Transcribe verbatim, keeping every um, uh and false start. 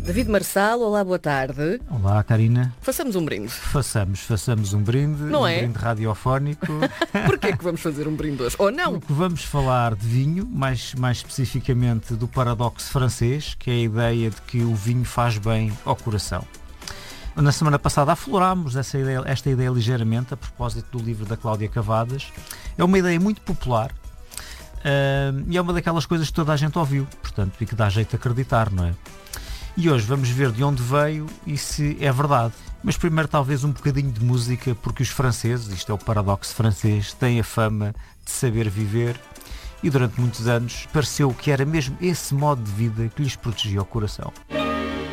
David Marçal, olá, boa tarde. Olá, Karina. Façamos um brinde. Façamos, façamos um brinde, não um é? brinde radiofónico. Porquê que vamos fazer um brinde hoje? Ou não? Porque vamos falar de vinho, mais, mais especificamente do paradoxo francês, que é a ideia de que o vinho faz bem ao coração. Na semana passada aflorámos essa ideia, esta ideia ligeiramente a propósito do livro da Cláudia Cavadas. É uma ideia muito popular uh, e é uma daquelas coisas que toda a gente ouviu, portanto, e que dá jeito de acreditar, não é? E hoje vamos ver de onde veio e se é verdade. Mas primeiro talvez um bocadinho de música, porque os franceses, isto é o paradoxo francês, têm a fama de saber viver e durante muitos anos pareceu que era mesmo esse modo de vida que lhes protegia o coração.